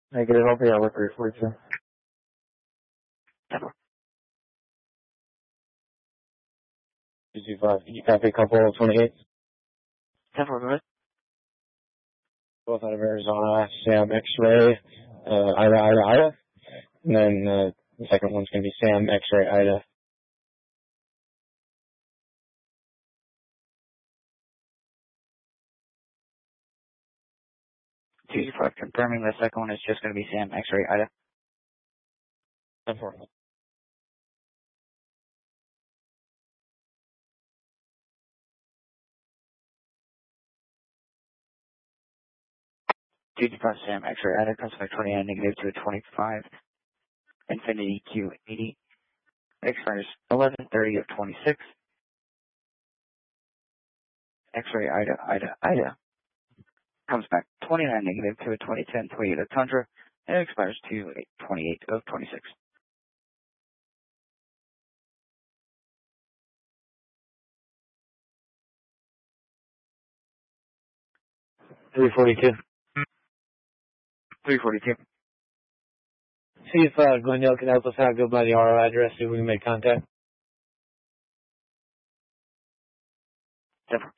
Negative, I'll be out with 342. 225, you copy couple 28? 10-4, go ahead. Both out of Arizona, Sam X-Ray, Ida. And then the second one's going to be Sam X-Ray, Ida. 225, confirming the second one is just going to be Sam X-Ray, Ida. 10-4. 225, Sam X-Ray, Ida, comes back 29, negative to a 25. Infinity Q80 expires 11:30 of 26. X-Ray Ida comes back 29, negative to a 2010 Toyota Tundra and expires 2/28 of 26. 342. 342. See if Glendale can help us out. Go by the RO address, see if we can make contact. 10-4.